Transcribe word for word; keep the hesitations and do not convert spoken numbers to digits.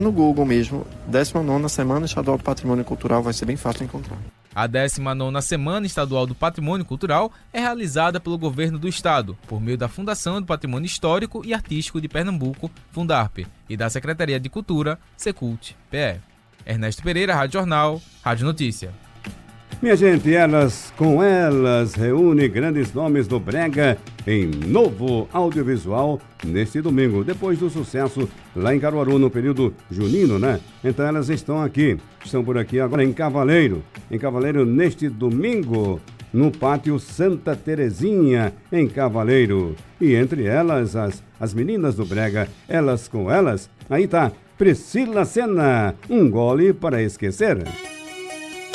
No Google mesmo, décima nona Semana Estadual do Patrimônio Cultural, vai ser bem fácil de encontrar. A décima nona Semana Estadual do Patrimônio Cultural é realizada pelo Governo do Estado, por meio da Fundação do Patrimônio Histórico e Artístico de Pernambuco, Fundarp, e da Secretaria de Cultura, Secult-P E. Ernesto Pereira, Rádio Jornal, Rádio Notícia. Minha gente, elas com elas reúne grandes nomes do brega em novo audiovisual neste domingo, depois do sucesso lá em Caruaru no período junino, né? Então elas estão aqui, estão por aqui agora em Cavaleiro, em Cavaleiro neste domingo, no Pátio Santa Terezinha, em Cavaleiro. E entre elas, as, as meninas do brega, elas com elas, aí tá Priscila Senna, um gole para esquecer.